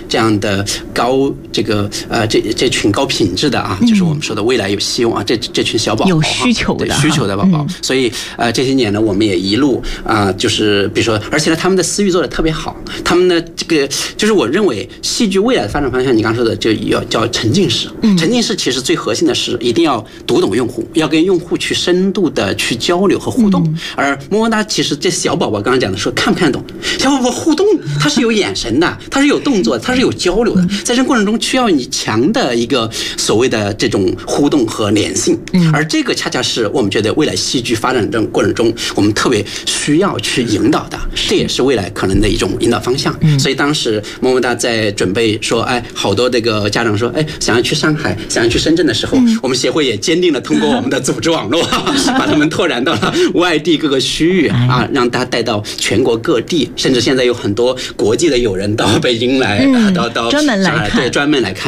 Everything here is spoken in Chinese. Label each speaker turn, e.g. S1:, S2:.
S1: 这样的高这群高品质的啊，就是我们说的未来有希望啊，这群小宝宝
S2: 有需求的
S1: 需求的宝宝。所以这些年呢，我们也一路就是比如说，而且呢，他们的私域做的特别好，他们的这个就是我认为戏剧未来的发展方向，你刚说的就要叫沉浸式。沉浸式其实最核心的是一定要读懂用户，要跟用户去深度的去交流和互动。而么么哒其实这小宝宝刚刚讲的说看不看懂，小宝宝互动他是有眼神的，他是有动作，他是有交流的，在这过程中需要你强的一个所谓的这种互动和粘性。而这个恰恰是我们觉得未来戏剧发展这种过程中我们特别需要去引导的，这也是未来可能的一种引导方向。所以当时么么哒在准备说，哎，好多这个家长说，哎，想要去上海，想要去深圳的时候，我们协会也坚定的通过我们的组织网络，把他们拓展到了外地各个区域啊，让他带到全国各地，甚至现在有很多国际的友人到北京来，到
S2: 专门来看，
S1: 对，专门来看。